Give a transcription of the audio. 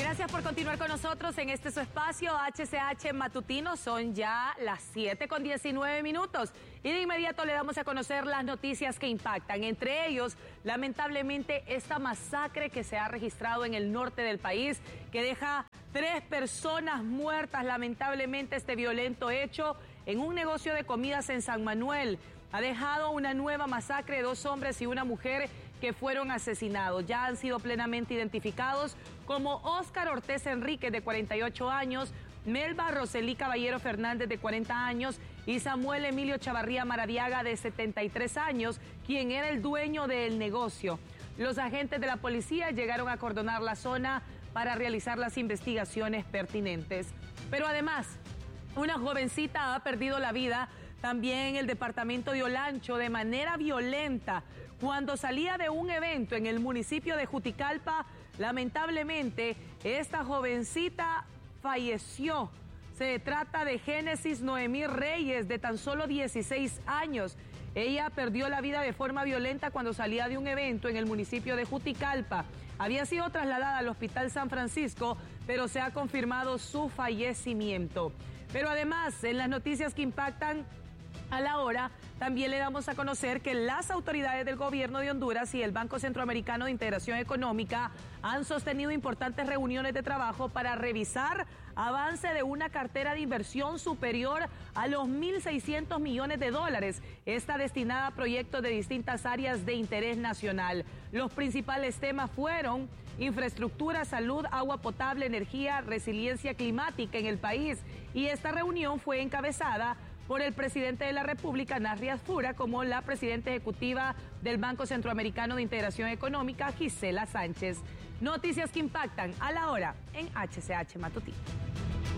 Gracias por continuar con nosotros en este su espacio HCH Matutino. Son ya las 7:19 y de inmediato le damos a conocer las noticias que impactan. Entre ellos, lamentablemente, esta masacre que se ha registrado en el norte del país, que deja 3 personas muertas. Lamentablemente, este violento hecho en un negocio de comidas en San Manuel ha dejado una nueva masacre de 2 hombres y una mujer que fueron asesinados. Ya han sido plenamente identificados como Óscar Ortiz Enríquez, de 48 años, Melba Roselí Caballero Fernández, de 40 años, y Samuel Emilio Chavarría Maradiaga, de 73 años, quien era el dueño del negocio. Los agentes de la policía llegaron a acordonar la zona para realizar las investigaciones pertinentes. Pero además, una jovencita ha perdido la vida también en el departamento de Olancho de manera violenta cuando salía de un evento en el municipio de Juticalpa. Lamentablemente, esta jovencita falleció. Se trata de Génesis Noemí Reyes, de tan solo 16 años. Ella perdió la vida de forma violenta cuando salía de un evento en el municipio de Juticalpa. Había sido trasladada al Hospital San Francisco, pero se ha confirmado su fallecimiento. Pero además, en las noticias que impactan a la hora, también le damos a conocer que las autoridades del gobierno de Honduras y el Banco Centroamericano de Integración Económica han sostenido importantes reuniones de trabajo para revisar avance de una cartera de inversión superior a los 1.600 millones de dólares, esta destinada a proyectos de distintas áreas de interés nacional. Los principales temas fueron infraestructura, salud, agua potable, energía, resiliencia climática en el país, y esta reunión fue encabezada por el presidente de la República, Nasrias Fura, como la presidenta ejecutiva del Banco Centroamericano de Integración Económica, Gisela Sánchez. Noticias que impactan a la hora en HCH Matutino.